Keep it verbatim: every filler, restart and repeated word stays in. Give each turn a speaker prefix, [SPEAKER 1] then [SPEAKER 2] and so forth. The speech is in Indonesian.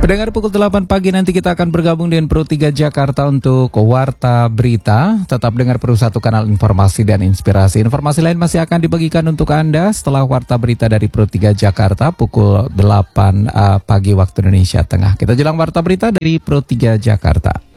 [SPEAKER 1] Pendengar, pukul delapan pagi nanti kita akan bergabung dengan Pro tiga Jakarta untuk Warta Berita. Tetap dengar Pro satu, kanal informasi dan inspirasi. Informasi lain masih akan dibagikan untuk Anda setelah Warta Berita dari Pro tiga Jakarta pukul delapan uh, pagi waktu Indonesia Tengah. Kita jelang Warta Berita dari Pro tiga Jakarta.